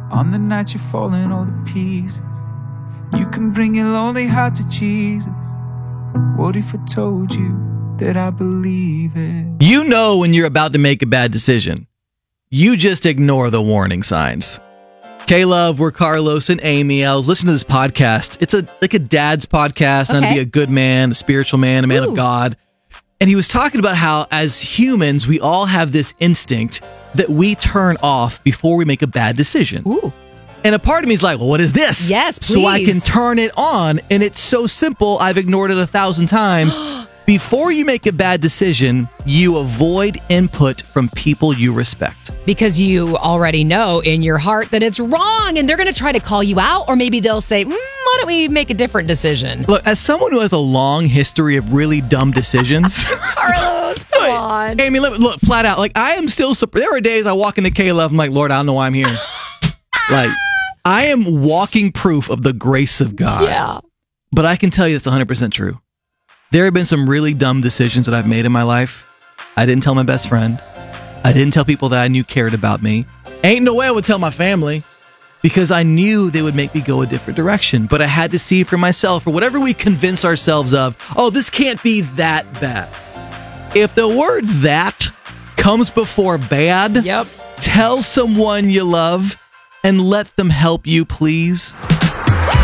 On the night you're falling all to pieces, you can bring your lonely heart to Jesus. What if I told you that I believe it? You know when you're about to make a bad decision. You just ignore the warning signs. K-Love, we're Carlos and Amy. I was listening to this podcast. It's like a dad's podcast on to be a good man, a spiritual man, a man of God. And he was talking about how as humans, we all have this instinct that we turn off before we make a bad decision. Ooh. And a part of me is like, well, what is this? Yes, please. So I can turn it on. And it's so simple. I've ignored it 1,000 times. Before you make a bad decision, you avoid input from people you respect. Because you already know in your heart that it's wrong and they're going to try to call you out, or maybe they'll say, why don't we make a different decision? Look, as someone who has a long history of really dumb decisions. Carlos, come on. Amy, look, flat out, like I am still, there are days I walk into K-Love, I'm like, Lord, I don't know why I'm here. Like, I am walking proof of the grace of God. Yeah. But I can tell you it's 100% true. There have been some really dumb decisions that I've made in my life. I didn't tell my best friend. I didn't tell people that I knew cared about me. Ain't no way I would tell my family because I knew they would make me go a different direction. But I had to see for myself, or whatever we convince ourselves of, oh, this can't be that bad. If the word that comes before bad, tell someone you love and let them help you, please.